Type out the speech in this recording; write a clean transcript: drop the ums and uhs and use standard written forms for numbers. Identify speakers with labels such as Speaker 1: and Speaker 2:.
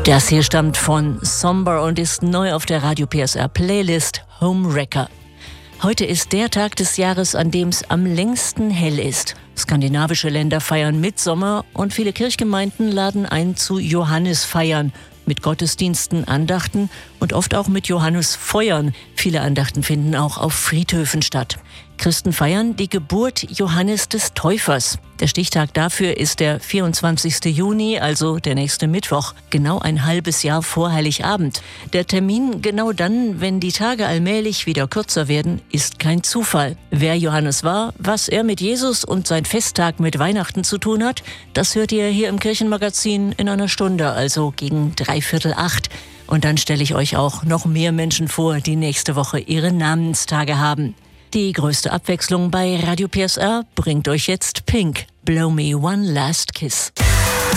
Speaker 1: Das hier stammt von Somber und ist neu auf der Radio PSR Playlist Homewrecker. Heute ist der Tag des Jahres, an dem es am längsten hell ist. Skandinavische Länder feiern Mittsommer und viele Kirchgemeinden laden ein zu Johannisfeiern mit Gottesdiensten, Andachten und oft auch mit Johannisfeuern. Viele Andachten finden auch auf Friedhöfen statt. Christen feiern die Geburt Johannes des Täufers. Der Stichtag dafür ist der 24. Juni, also der nächste Mittwoch, genau ein halbes Jahr vor Heiligabend. Der Termin genau dann, wenn die Tage allmählich wieder kürzer werden, ist kein Zufall. Wer Johannes war, was er mit Jesus und sein Festtag mit Weihnachten zu tun hat, das hört ihr hier im Kirchenmagazin in einer Stunde, also gegen 7:45. Und dann stelle ich euch auch noch mehr Menschen vor, die nächste Woche ihre Namenstage haben. Die größte Abwechslung bei Radio PSR bringt euch jetzt Pink, Blow Me One Last Kiss.